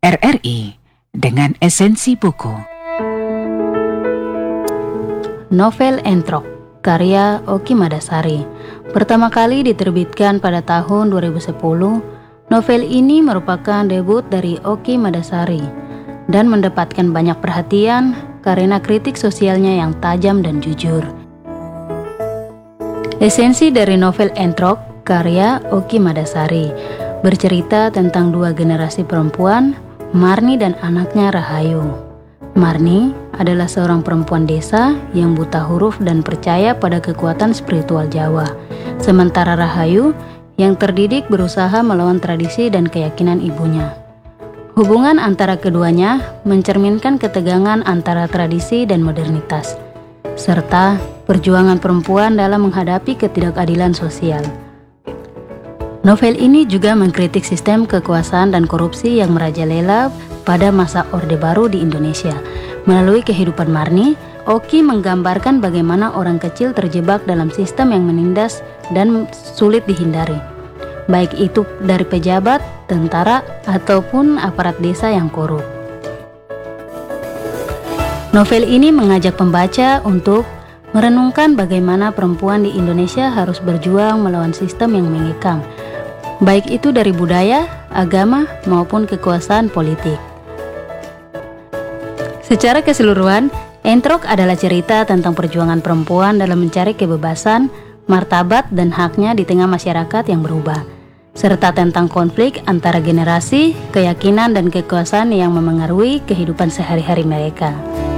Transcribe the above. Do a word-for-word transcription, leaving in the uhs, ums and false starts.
R R I dengan esensi buku. Novel Entrok, karya Oki Madasari. Pertama kali diterbitkan pada tahun dua ribu sepuluh, novel ini merupakan debut dari Oki Madasari dan mendapatkan banyak perhatian karena kritik sosialnya yang tajam dan jujur. Esensi dari novel Entrok, karya Oki Madasari, bercerita tentang dua generasi perempuan, Marni dan anaknya Rahayu. Marni adalah seorang perempuan desa yang buta huruf dan percaya pada kekuatan spiritual Jawa. Sementara Rahayu yang terdidik berusaha melawan tradisi dan keyakinan ibunya. Hubungan antara keduanya mencerminkan ketegangan antara tradisi dan modernitas, serta perjuangan perempuan dalam menghadapi ketidakadilan sosial. Novel ini juga mengkritik sistem kekuasaan dan korupsi yang merajalela pada masa Orde Baru di Indonesia. Melalui kehidupan Marni, Oki menggambarkan bagaimana orang kecil terjebak dalam sistem yang menindas dan sulit dihindari, baik itu dari pejabat, tentara, ataupun aparat desa yang korup. Novel ini mengajak pembaca untuk merenungkan bagaimana perempuan di Indonesia harus berjuang melawan sistem yang mengekang, baik itu dari budaya, agama, maupun kekuasaan politik. Secara keseluruhan, Entrok adalah cerita tentang perjuangan perempuan dalam mencari kebebasan, martabat, dan haknya di tengah masyarakat yang berubah, serta tentang konflik antara generasi, keyakinan, dan kekuasaan yang memengaruhi kehidupan sehari-hari mereka.